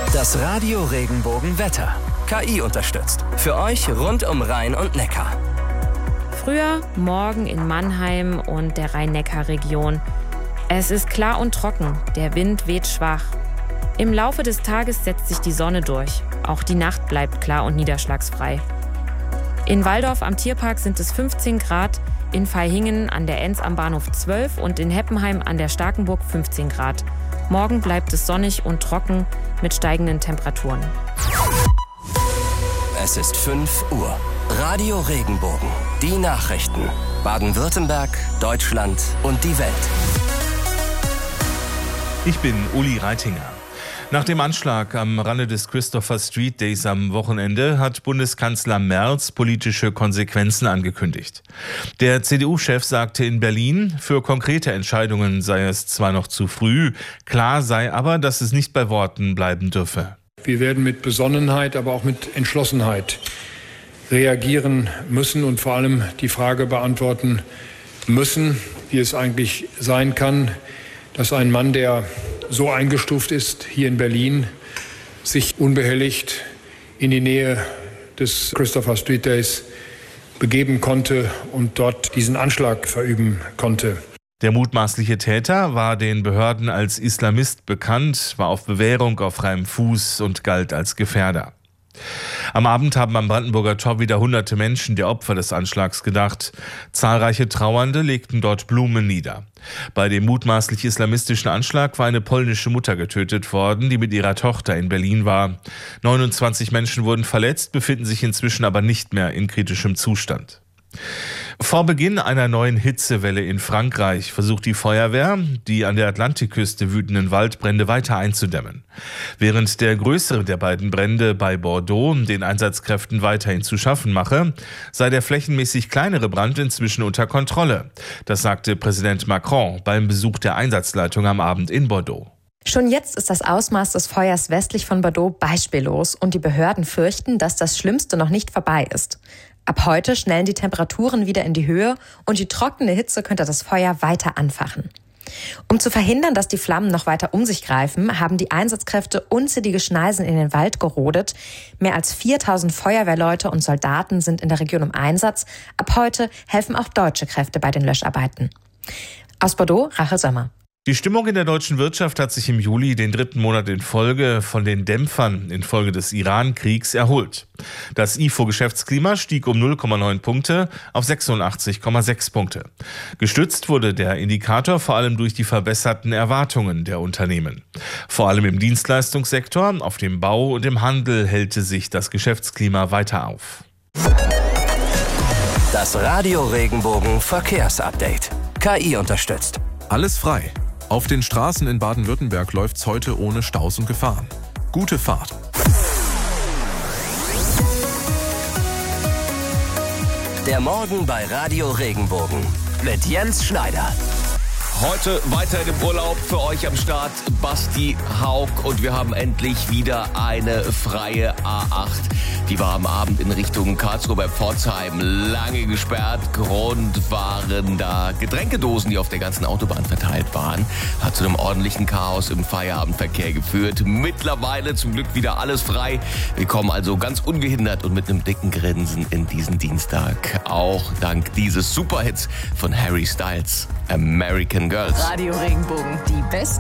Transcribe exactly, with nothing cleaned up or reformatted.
Das Radio Regenbogen Wetter. K I unterstützt. Für euch rund um Rhein und Neckar. Früher Morgen in Mannheim und der Rhein-Neckar-Region. Es ist klar und trocken, der Wind weht schwach. Im Laufe des Tages setzt sich die Sonne durch. Auch die Nacht bleibt klar und niederschlagsfrei. In Walldorf am Tierpark sind es fünfzehn Grad, in Vaihingen an der Enz am Bahnhof zwölf und in Heppenheim an der Starkenburg fünfzehn Grad. Morgen bleibt es sonnig und trocken mit steigenden Temperaturen. Es ist fünf Uhr. Radio Regenbogen. Die Nachrichten. Baden-Württemberg, Deutschland und die Welt. Ich bin Uli Reitinger. Nach dem Anschlag am Rande des Christopher Street Days am Wochenende hat Bundeskanzler Merz politische Konsequenzen angekündigt. Der C D U-Chef sagte in Berlin, für konkrete Entscheidungen sei es zwar noch zu früh, klar sei aber, dass es nicht bei Worten bleiben dürfe. Wir werden mit Besonnenheit, aber auch mit Entschlossenheit reagieren müssen und vor allem die Frage beantworten müssen, wie es eigentlich sein kann, dass ein Mann, der so eingestuft ist hier in Berlin, sich unbehelligt in die Nähe des Christopher Street Days begeben konnte und dort diesen Anschlag verüben konnte. Der mutmaßliche Täter war den Behörden als Islamist bekannt, war auf Bewährung auf freiem Fuß und galt als Gefährder. Am Abend haben am Brandenburger Tor wieder hunderte Menschen der Opfer des Anschlags gedacht. Zahlreiche Trauernde legten dort Blumen nieder. Bei dem mutmaßlich islamistischen Anschlag war eine polnische Mutter getötet worden, die mit ihrer Tochter in Berlin war. neunundzwanzig Menschen wurden verletzt, befinden sich inzwischen aber nicht mehr in kritischem Zustand. Vor Beginn einer neuen Hitzewelle in Frankreich versucht die Feuerwehr, die an der Atlantikküste wütenden Waldbrände weiter einzudämmen. Während der größere der beiden Brände bei Bordeaux den Einsatzkräften weiterhin zu schaffen mache, sei der flächenmäßig kleinere Brand inzwischen unter Kontrolle. Das sagte Präsident Macron beim Besuch der Einsatzleitung am Abend in Bordeaux. Schon jetzt ist das Ausmaß des Feuers westlich von Bordeaux beispiellos und die Behörden fürchten, dass das Schlimmste noch nicht vorbei ist. Ab heute schnellen die Temperaturen wieder in die Höhe und die trockene Hitze könnte das Feuer weiter anfachen. Um zu verhindern, dass die Flammen noch weiter um sich greifen, haben die Einsatzkräfte unzählige Schneisen in den Wald gerodet. Mehr als viertausend Feuerwehrleute und Soldaten sind in der Region im Einsatz. Ab heute helfen auch deutsche Kräfte bei den Löscharbeiten. Aus Bordeaux, Rachel Sommer. Die Stimmung in der deutschen Wirtschaft hat sich im Juli den dritten Monat in Folge von den Dämpfern infolge des Iran-Kriegs erholt. Das I F O-Geschäftsklima stieg um null Komma neun Punkte auf sechsundachtzig Komma sechs Punkte. Gestützt wurde der Indikator vor allem durch die verbesserten Erwartungen der Unternehmen. Vor allem im Dienstleistungssektor, auf dem Bau und im Handel hellte sich das Geschäftsklima weiter auf. Das Radio Regenbogen Verkehrsupdate. K I unterstützt. Alles frei. Auf den Straßen in Baden-Württemberg läuft's heute ohne Staus und Gefahren. Gute Fahrt. Der Morgen bei Radio Regenbogen mit Jens Schneider. Heute weiter im Urlaub für euch am Start Basti Haug und wir haben endlich wieder eine freie A acht. Die war am Abend in Richtung Karlsruhe bei Pforzheim lange gesperrt. Grund waren da Getränkedosen, die auf der ganzen Autobahn verteilt waren. Hat zu einem ordentlichen Chaos im Feierabendverkehr geführt. Mittlerweile zum Glück wieder alles frei. Wir kommen also ganz ungehindert und mit einem dicken Grinsen in diesen Dienstag. Auch dank dieses Superhits von Harry Styles, American Girls. Radio Regenbogen, die besten